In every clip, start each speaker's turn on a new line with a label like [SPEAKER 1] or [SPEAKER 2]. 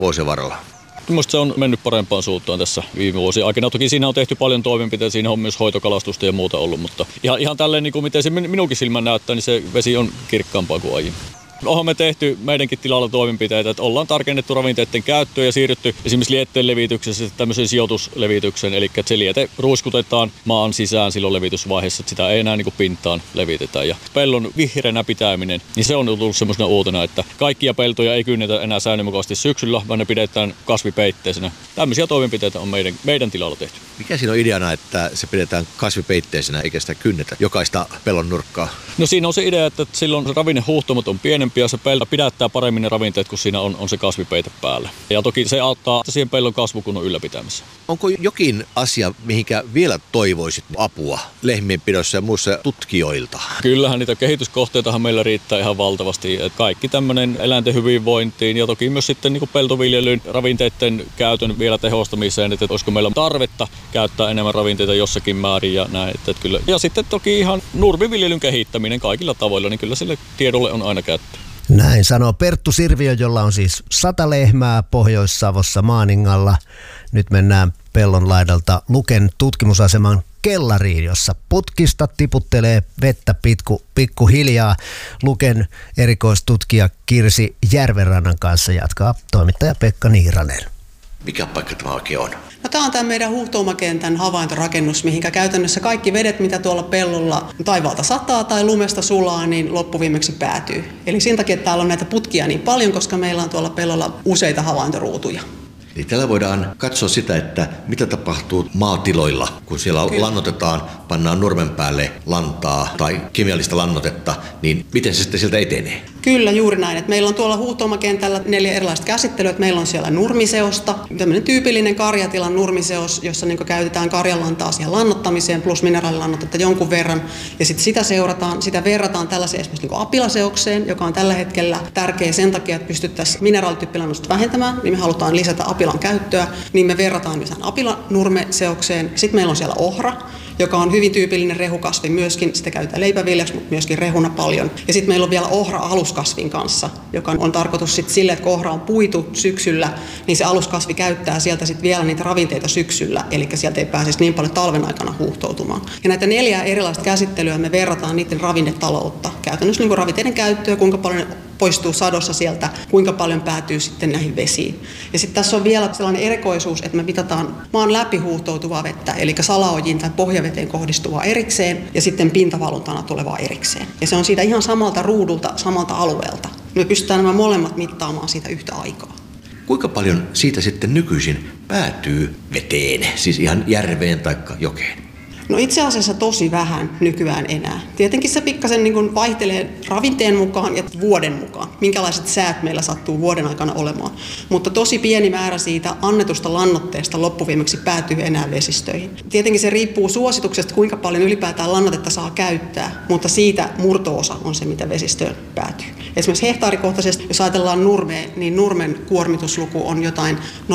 [SPEAKER 1] vuosien varrella?
[SPEAKER 2] Minusta se on mennyt parempaan suuntaan tässä viime vuosien aikana. Toki siinä on tehty paljon toimenpiteitä, siinä on myös hoitokalastusta ja muuta ollut, mutta ihan tälleen niin kuin miten se minunkin silmän näyttää, niin se vesi on kirkkaampaa kuin aiemmin. Onhan me tehty meidänkin tilalla toimenpiteitä, että ollaan tarkennettu ravinteiden käyttöä ja siirrytty esimerkiksi lietteen levityksessä tämmöiseen sijoituslevitykseen, eli että se liete ruiskutetaan maan sisään silloin levitysvaiheessa, että sitä ei enää niin kuin pintaan levitetä. Ja pellon vihreänä pitäminen, niin se on tullut semmoisena uutena, että kaikkia peltoja ei kynnetä enää säännönmukaisesti syksyllä, vaan ne pidetään kasvipeitteisenä. Tämmöisiä toimenpiteitä on meidän tilalla tehty.
[SPEAKER 1] Mikä siinä on ideana, että se pidetään kasvipeitteisenä eikä sitä kynnetä jokaista pellon nurkkaa?
[SPEAKER 2] No siinä on se idea, että silloin se ravinnehuhtomat on pienempi ja se pelto pidättää paremmin ne ravinteet, kun siinä on se kasvipeite päällä. Ja toki se auttaa siihen pellon kasvukunnon ylläpitämisessä.
[SPEAKER 1] Onko jokin asia, mihinkä vielä toivoisit apua lehmienpidossa ja muissa tutkijoilta?
[SPEAKER 2] Kyllähän niitä kehityskohteitahan meillä riittää ihan valtavasti. Että kaikki tämmöinen eläinten hyvinvointiin ja toki myös sitten niin peltoviljelyn ravinteiden käytön vielä tehostamiseen, että olisiko meillä tarvetta käyttää enemmän ravinteita jossakin määrin ja näin. Että kyllä. Ja sitten toki ihan nurmiviljelyn kehittäminen kaikilla tavoilla, niin kyllä sille tiedolle on aina käyttöä.
[SPEAKER 3] Näin sanoo Perttu Sirviö, jolla on siis 100 lehmää Pohjois-Savossa Maaningalla. Nyt mennään pellon laidalta Luken tutkimusaseman kellariin, jossa putkista tiputtelee vettä pikkuhiljaa. Luken erikoistutkija Kirsi Järvenrannan kanssa jatkaa toimittaja Pekka Niiranen.
[SPEAKER 1] Mikä paikka tämä oikein on?
[SPEAKER 4] No, tämä on tämä meidän huuhtoumakentän havaintorakennus, mihinkä käytännössä kaikki vedet, mitä tuolla pellolla taivaalta sataa tai lumesta sulaa, niin loppuviimeksi päätyy. Eli sen takia, että täällä on näitä putkia niin paljon, koska meillä on tuolla pellolla useita havaintoruutuja.
[SPEAKER 1] Eli tällä voidaan katsoa sitä, että mitä tapahtuu maatiloilla, kun siellä lannotetaan, pannaan nurmen päälle lantaa tai kemiallista lannotetta, niin miten se sitten sieltä etenee?
[SPEAKER 4] Kyllä, juuri näin. Että meillä on tuolla huuhtoumakentällä 4 erilaista käsittelyä. Meillä on siellä nurmiseosta, tämmöinen tyypillinen karjatilan nurmiseos, jossa niin käytetään karjanlantaa siihen lannottamiseen plus mineraalilannotetta jonkun verran. Ja sitten sitä verrataan tällaiseen esimerkiksi niin apilaseokseen, joka on tällä hetkellä tärkeä sen takia, että pystyttäisiin mineraalityyppilannosta vähentämään, niin me halutaan lisätä apilan käyttöä, niin me verrataan myös apilanurmeseokseen. Sitten meillä on siellä ohra, joka on hyvin tyypillinen rehukasvi myöskin. Sitä käytetään leipäviljaksi, mutta myöskin rehuna paljon. Ja sitten meillä on vielä ohra aluskasvin kanssa, joka on tarkoitus sitten sille, että kun ohra on puitu syksyllä, niin se aluskasvi käyttää sieltä sitten vielä niitä ravinteita syksyllä, eli sieltä ei pääsisi niin paljon talven aikana huuhtoutumaan. Ja näitä 4 erilaista käsittelyä me verrataan niiden ravinnetaloutta. Käytännössä niin ravinteiden käyttöä, kuinka paljon poistuu sadossa sieltä, kuinka paljon päätyy sitten näihin vesiin. Ja sitten tässä on vielä sellainen erikoisuus, että me mitataan maan läpi huuhtoutuvaa vettä, eli salaojiin tai pohjaveteen kohdistuvaa erikseen ja sitten pintavaluntana tulevaa erikseen. Ja se on siitä ihan samalta ruudulta, samalta alueelta. Me pystytään nämä molemmat mittaamaan siitä yhtä aikaa.
[SPEAKER 1] Kuinka paljon siitä sitten nykyisin päätyy veteen, siis ihan järveen tai jokeen?
[SPEAKER 4] No itse asiassa tosi vähän nykyään enää. Tietenkin se pikkasen niin kuin vaihtelee ravinteen mukaan ja vuoden mukaan, minkälaiset säät meillä sattuu vuoden aikana olemaan. Mutta tosi pieni määrä siitä annetusta lannoitteesta loppuviimeksi päätyy enää vesistöihin. Tietenkin se riippuu suosituksesta, kuinka paljon ylipäätään lannotetta saa käyttää, mutta siitä murto-osa on se, mitä vesistöön päätyy. Esimerkiksi hehtaarikohtaisesti, jos ajatellaan nurmea, niin nurmen kuormitusluku on jotain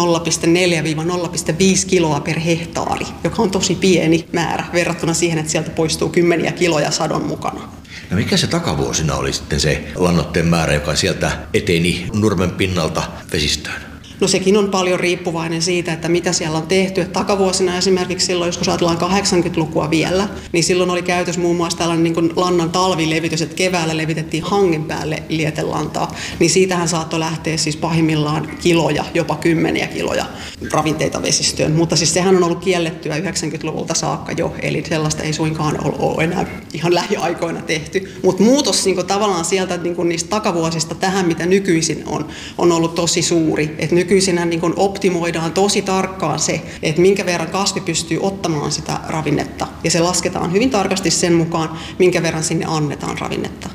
[SPEAKER 4] 0,4-0,5 kiloa per hehtaari, joka on tosi pieni määrä verrattuna siihen, että sieltä poistuu 10 kiloja sadon mukana.
[SPEAKER 1] No mikä se takavuosina oli sitten se lannoitteen määrä, joka sieltä eteni nurmen pinnalta vesistöön?
[SPEAKER 4] No sekin on paljon riippuvainen siitä, että mitä siellä on tehty. Että takavuosina esimerkiksi silloin, jos ajatellaan 80-lukua vielä, niin silloin oli käytössä muun muassa tällainen niin kuin lannan talvilevitys, että keväällä levitettiin hangen päälle lietelantaa. Niin siitähän saattoi lähteä siis pahimmillaan kiloja, jopa 10 kiloja ravinteita vesistöön. Mutta siis sehän on ollut kiellettyä 90-luvulta saakka jo, eli sellaista ei suinkaan ole enää ihan lähiaikoina tehty. Mutta muutos niin kuin tavallaan sieltä niin kuin niistä takavuosista tähän, mitä nykyisin on ollut tosi suuri. Että nykyisinä niin kuin optimoidaan tosi tarkkaan se, että minkä verran kasvi pystyy ottamaan sitä ravinnetta. Ja se lasketaan hyvin tarkasti sen mukaan, minkä verran sinne annetaan ravinnetta.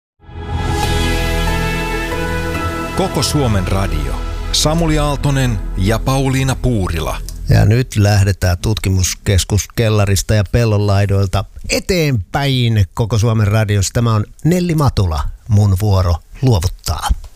[SPEAKER 5] Koko Suomen radio. Samuli Aaltonen ja Pauliina Puurila.
[SPEAKER 3] Ja nyt lähdetään tutkimuskeskus kellarista ja pellonlaidoilta eteenpäin Koko Suomen radiossa. Tämä on Nelli Matula, mun vuoro luovuttaa.